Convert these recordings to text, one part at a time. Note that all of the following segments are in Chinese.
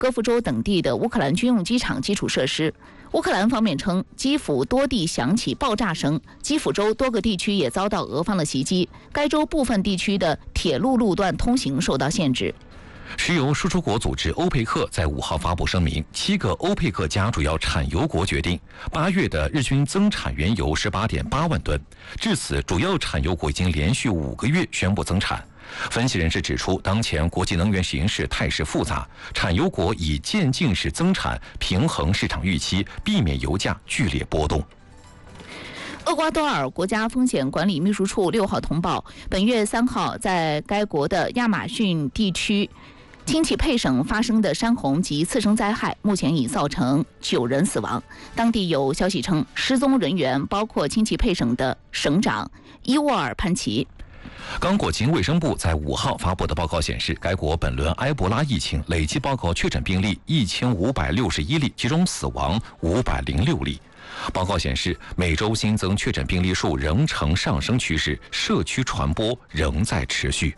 戈夫州等地的乌克兰军用机场基础设施。乌克兰方面称，基辅多地响起爆炸声，基辅州多个地区也遭到俄方的袭击，该州部分地区的铁路路段通行受到限制。 石油输出国组织欧佩克在5号发布声明，7个欧佩克加主要产油国决定，8月的日均增产原油18.8万吨。至此，主要产油国已经连续5个月宣布增产。分析人士指出，当前国际能源形势态势复杂，产油国以渐进式增产平衡市场预期，避免油价剧烈波动。 厄瓜多尔国家风险管理秘书处6号通报，本月3号在该国的亚马逊地区亲戚佩省发生的山洪及次生灾害，目前已造成9人死亡。当地有消息称，失踪人员包括亲戚佩省的省长伊沃尔潘奇。 刚果金卫生部在5号发布的报告显示，该国本轮埃博拉疫情累计报告确诊病例1561例，其中死亡506例。报告显示，每周新增确诊病例数仍呈上升趋势，社区传播仍在持续。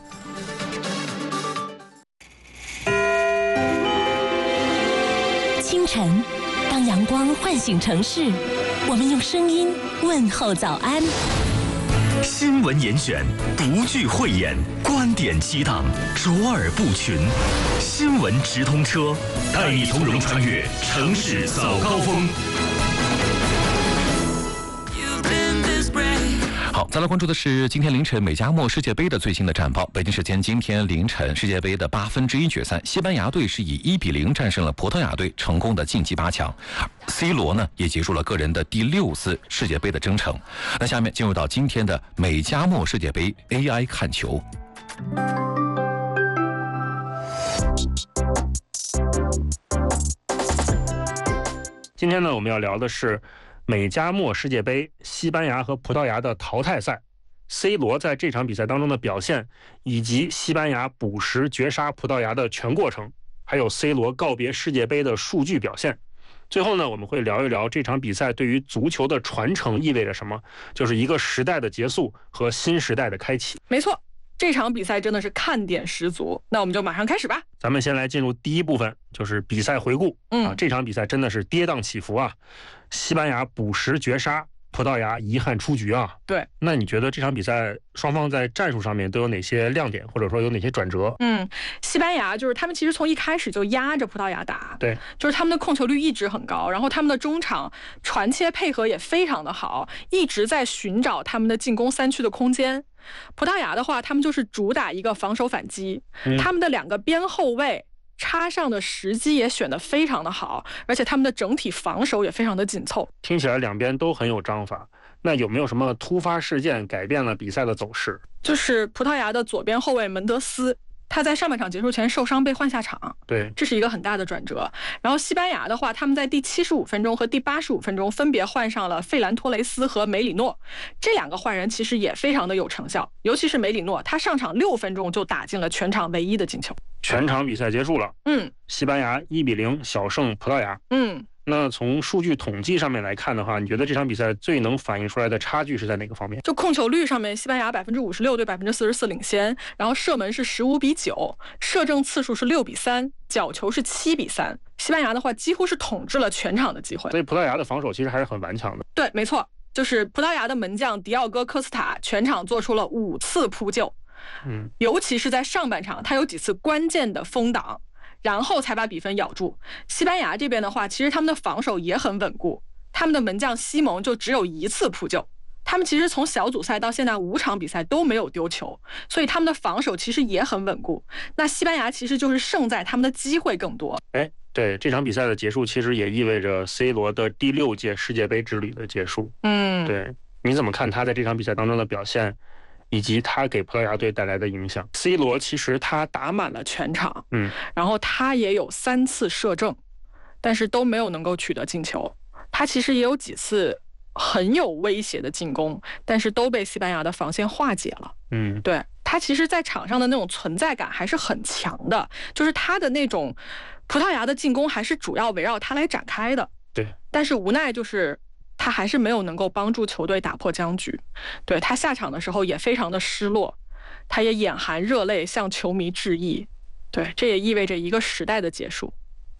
清晨，当阳光唤醒城市，我们用声音问候早安。 新闻严选，不惧讳言，观点激荡，卓尔不群。新闻直通车，带你从容穿越城市早高峰。 好，再来关注的是今天凌晨美加墨世界杯的最新的战报。北京时间今天凌晨，世界杯的1/8决赛，西班牙队是以1-0战胜了葡萄牙队，成功的晋级8强。C 罗呢也结束了个人的第6次世界杯的征程。那下面进入到今天的美加墨世界杯 AI 看球。 今天呢，我们要聊的是美加墨世界杯西班牙和葡萄牙的淘汰赛 ，C 罗在这场比赛当中的表现，以及西班牙补时绝杀葡萄牙的全过程，还有 C 罗告别世界杯的数据表现。最后呢，我们会聊一聊这场比赛对于足球的传承意味着什么，就是一个时代的结束和新时代的开启。 没错，这场比赛真的是看点十足，那我们就马上开始吧。 咱们先来进入第一部分，就是比赛回顾。这场比赛真的是跌宕起伏啊！西班牙补时绝杀，葡萄牙遗憾出局啊。 对， 那你觉得这场比赛双方在战术上面都有哪些亮点，或者说有哪些转折？ 西班牙就是他们其实从一开始就压着葡萄牙打， 对， 就是他们的控球率一直很高，然后他们的中场传切配合也非常的好，一直在寻找他们的进攻3区的空间。葡萄牙的话，他们就是主打一个防守反击，他们的2个边后卫插上的时机也选得非常的好，而且他们的整体防守也非常的紧凑。 听起来两边都很有章法。那有没有什么突发事件改变了比赛的走势？ 就是葡萄牙的左边后卫门德斯，他在上半场结束前受伤被换下场， 对， 这是一个很大的转折。然后西班牙的话，他们在第75分钟和第85分钟分别换上了费兰托雷斯和梅里诺，这2个换人其实也非常的有成效，尤其是梅里诺，他上场6分钟就打进了全场唯一的进球。 全场比赛结束了，西班牙1-0小胜葡萄牙。那从数据统计上面来看的话，你觉得这场比赛最能反映出来的差距是在哪个方面？ 就控球率上面，西班牙56%对44%领先，然后射门是15-9，射正次数是6-3，角球是7-3。西班牙的话几乎是统治了全场的机会， 所以葡萄牙的防守其实还是很顽强的。 对，没错，就是葡萄牙的门将迪奥戈科斯塔全场做出了5次扑救，尤其是在上半场，他有几次关键的封挡，然后才把比分咬住。西班牙这边的话，其实他们的防守也很稳固，他们的门将西蒙就只有1次扑救，他们其实从小组赛到现在5场比赛都没有丢球，所以他们的防守其实也很稳固。那西班牙其实就是胜在他们的机会更多。 对，这场比赛的结束其实也意味着 C 罗的第6届世界杯之旅的结束。对，你怎么看他在这场比赛当中的表现，以及他给葡萄牙队带来的影响？ C 罗其实他打满了全场，然后他也有3次射正，但是都没有能够取得进球。他其实也有几次很有威胁的进攻，但是都被西班牙的防线化解了。对，他其实在场上的那种存在感还是很强的，就是他的那种葡萄牙的进攻还是主要围绕他来展开的。 对， 但是无奈就是他还是没有能够帮助球队打破僵局。对，他下场的时候也非常的失落，他也眼含热泪向球迷致意。对，这也意味着一个时代的结束。